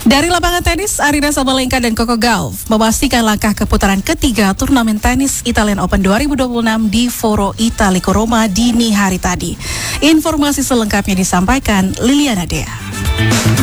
Dari lapangan tenis, Aryna Sabalenka dan Coco Gauff memastikan langkah ke putaran ketiga turnamen tenis Italian Open 2026 di Foro Italico Roma dini hari tadi. Informasi selengkapnya disampaikan Liliana Dea.